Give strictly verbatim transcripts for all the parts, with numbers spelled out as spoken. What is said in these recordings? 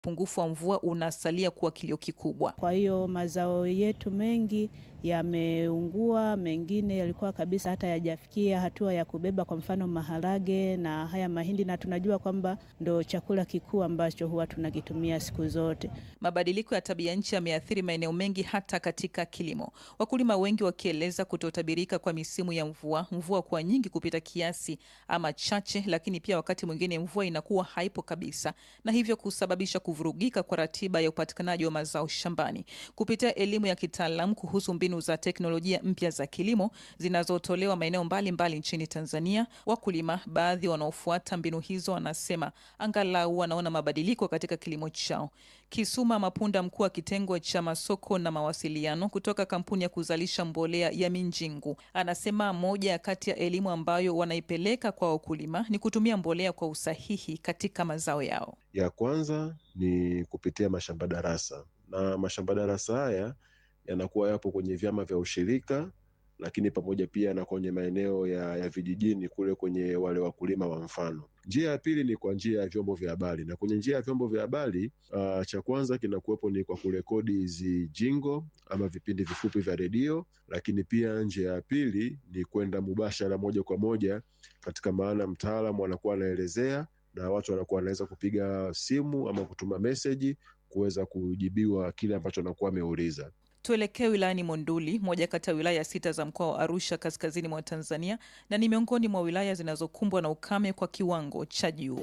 upungufu wa mvua unasalia kuwa kilio kikubwa. Kwa hiyo mazao yetu mengi yameungua, mengine yalikuwa kabisa hata yajafikia hatua ya kubeba, kwa mfano maharage na haya mahindi, na tunajua kwamba ndo chakula kikuu ambacho huwa tunakitumia siku zote. Mabadiliko ya tabia nchi yameathiri maeneo mengi hata katika kilimo. Wakulima wengi wakieleza kutotabirika kwa misimu ya mvua, mvua kuwa nyingi kupita kiasi ama chache, lakini pia wakati mwingine mvua inakuwa haipo kabisa, na hivyo kusababisha kuvurugika kwa ratiba ya upatikanaji wa mazao shambani. Kupitia elimu ya kitaalamu kuhusu mbinu za teknolojia mpya za kilimo zinazotolewa maeneo mbalimbali nchini Tanzania, wakulima baadhi wanaofuata mbinu hizo wanasema angalau wanaona mabadiliko katika kilimo chao. Kisuma Mapunda, mkuu wa kitengo cha masoko na mawasiliano kutoka kampuni ya kuzalisha mbolea ya Minjingu, anasema moja kati ya elimu ambayo wanaipeleka kwa wakulima ni kutumia mbolea kwa usahihi katika mazao yao. Ya kwanza ni kupitia mashamba darasa, na mashamba darasa haya yanakuwa yapo kwenye vyama vya ushirika, lakini pamoja pia na kwenye maeneo ya, ya vijijini kule kwenye wale wakulima wa mfano. Njia ya pili ni kwa njia ya vyombo vya habari, na kwenye njia ya vyombo vya habari uh, cha kwanza kinakuwepo ni kwa kurekodi hizi jingo ama vipindi vifupi vya redio, lakini pia njia ya pili ni kwenda mubashara moja kwa moja, katika maana mtaalamu anakuwa anaelezea na watu wanakuwa wanaweza kupiga simu ama kutuma meseji kuweza kujibiwa kile ambacho anakuwa ameuliza. Tuelekee wilayani Monduli, moja kati ya wilaya sita za mkoa wa Arusha kaskazini mwa Tanzania, na ni miongoni mwa wilaya zinazokumbwa na ukame kwa kiwango cha juu.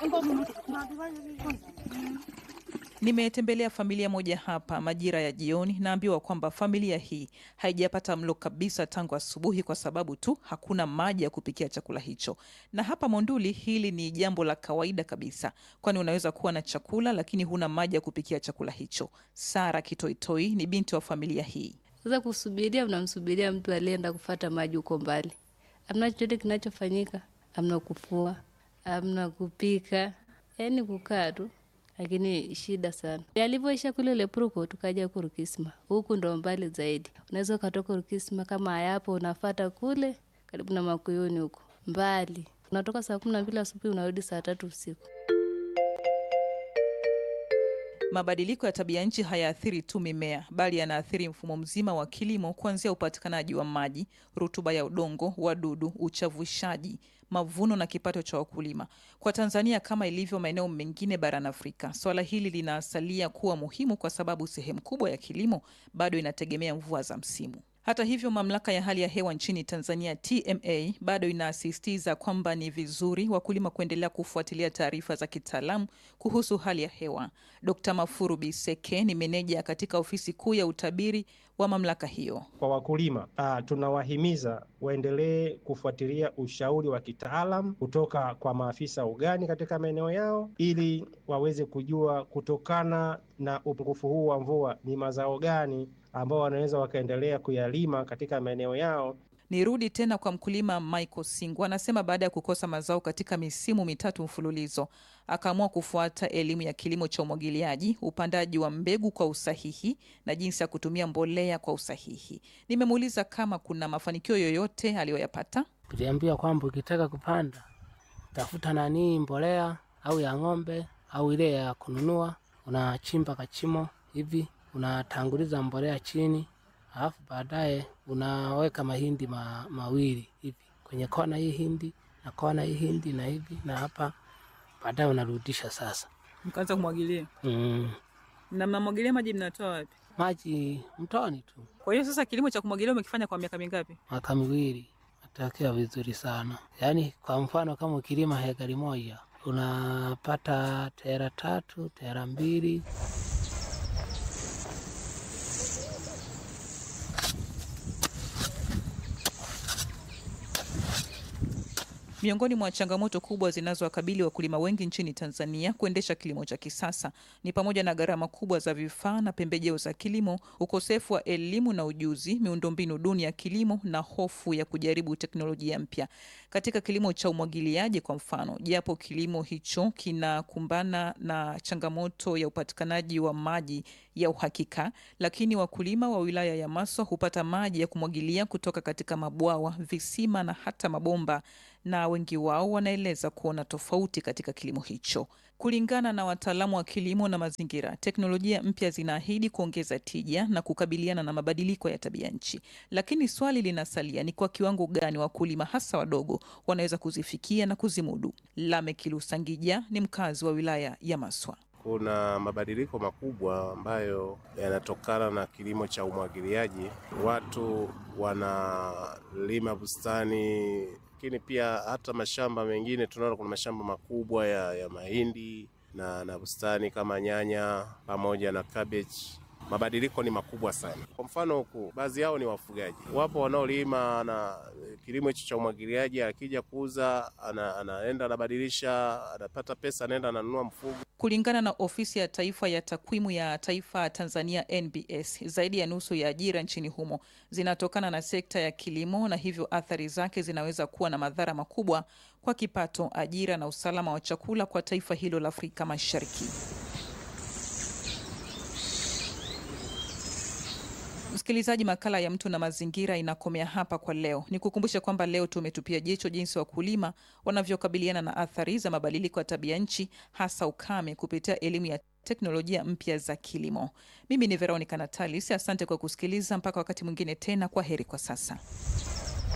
Nimetembelea familia moja hapa majira ya jioni, naambiwa kwamba familia hii haijapata mlo kabisa tangu asubuhi kwa sababu tu hakuna maji ya kupikia chakula hicho. Na hapa Monduli hili ni jambo la kawaida kabisa, kwani unaweza kuwa na chakula lakini huna maji ya kupikia chakula hicho. Sara Kitoitoi ni binti wa familia hii. Sasa kusubiria, unamsubiria mtu alienda kufuata maji huko mbali. Hamna chochote kinachofanyika, hamna kufua, hamna kupika, yaani kukaa tu. Lakini shida sana. Yalivyoisha kule Lepruko tukaja Kurukisma. Huku ndo mbali zaidi. Unaweza kutoka Kurukisma kama hayapo unafuata kule karibu na Makuyuni huko. Mbali. Unatoka saa kumi na mbili asubuhi unarudi saa tatu usiku. Mabadiliko ya tabia nchi hayaathiri tu mimea, bali yanaathiri mfumo mzima wa kilimo, kuanzia upatikanaji wa maji, rutuba ya udongo, wadudu, uchavushaji, mavuno na kipato cha wakulima. Kwa Tanzania kama ilivyo maeneo mengine barani Afrika, swala hili linasalia kuwa muhimu kwa sababu sehemu kubwa ya kilimo bado inategemea mvua za msimu. Hata hivyo, mamlaka ya hali ya hewa nchini Tanzania T M A bado inasisitiza kwamba ni vizuri wakulima kuendelea kufuatilia taarifa za kitaalamu kuhusu hali ya hewa. Dokta Mafuru Biseke ni meneja katika ofisi kuu ya utabiri wa mamlaka hiyo. Kwa wakulima, uh, tunawahimiza waendelee kufuatilia ushauri wa kitaalamu kutoka kwa maafisa ugani katika maeneo yao, ili waweze kujua kutokana na upungufu huu wa mvua ni mazao gani ambao wanaweza wakaendelea kuyalima katika maeneo yao. Nirudi tena kwa mkulima Michael Singu. Anasema baada ya kukosa mazao katika misimu mitatu mfululizo, akaamua kufuata elimu ya kilimo cha umwagiliaji, upandaji wa mbegu kwa usahihi na jinsi ya kutumia mbolea kwa usahihi. Nimemuuliza kama kuna mafanikio yoyote aliyoyapata. Tuliambiwa kwamba ukitaka kupanda tafuta nani mbolea au ya ng'ombe au ile ya kununua, unachimba kachimo hivi, unatanguliza mbolea chini, alafu baadaye unaweka mahindi ma, mawili hivi kwenye kona hii hindi na kona hii hindi na hivi na hapa, baadaye unarudisha sasa. Mkaanza kumwagilia. Mm. Na mnamwagilia maji mnatoa wapi? Maji mtoni tu. Kwa hiyo sasa kilimo cha kumwagilia umekifanya kwa miaka mingapi? Miaka miwili. Atakia vizuri sana. Yaani kwa mfano kama ukilima hekari moja unapata tera tatu, tera mbili. Miongoni mwa changamoto kubwa zinazowakabili wakulima wengi nchini Tanzania kuendesha kilimo cha kisasa ni pamoja na gharama kubwa za vifaa na pembejeo za kilimo, ukosefu wa elimu na ujuzi, miundombinu duni ya kilimo na hofu ya kujaribu teknolojia mpya. Katika kilimo cha umwagiliaji kwa mfano, japo kilimo hicho kinakumbana na changamoto ya upatikanaji wa maji ya uhakika, lakini wakulima wa wilaya ya Maswa hupata maji ya kumwagilia kutoka katika mabwawa, visima na hata mabomba, na wengi wao wanaeleza kuona tofauti katika kilimo hicho. Kulingana na wataalamu wa kilimo na mazingira, teknolojia mpya zinaahidi kuongeza tija na kukabiliana na mabadiliko ya tabia nchi. Lakini swali linasalia, ni kwa kiwango gani wakulima hasa wadogo wanaweza kuzifikia na kuzimudu? Lameck Lusangija ni mkazi wa wilaya ya Maswa. Kuna mabadiliko makubwa ambayo yanatokana na kilimo cha umwagiliaji. Watu wanalima bustani, lakini pia hata mashamba mengine tunaona kuna mashamba makubwa ya, ya mahindi na, na bustani kama nyanya pamoja na cabbage. Mabadiliko ni makubwa sana. Kwa mfano huku, baadhi yao ni wafugaji. Wapo wanaolima na kilimo hicho cha umwagiliaji, akija kuuza ana, anaenda anabadilisha, anapata pesa, anaenda ananunua mfugo. Kulingana na Ofisi ya Taifa ya Takwimu ya Taifa Tanzania N B S, zaidi ya nusu ya ajira nchini humo zinatokana na sekta ya kilimo, na hivyo athari zake zinaweza kuwa na madhara makubwa kwa kipato, ajira na usalama wa chakula kwa taifa hilo la Afrika Mashariki. Msikilizaji, makala ya Mtu na Mazingira inakomea hapa kwa leo. Ni kukumbusha kwamba leo tumetupia jicho jinsi wakulima wanavyokabiliana na athari za mabadiliko ya tabia nchi, hasa ukame, kupitia elimu ya teknolojia mpya za kilimo. Mimi ni Veronica Natalis, asante kwa kusikiliza. Mpaka wakati mwingine tena, kwa heri kwa sasa.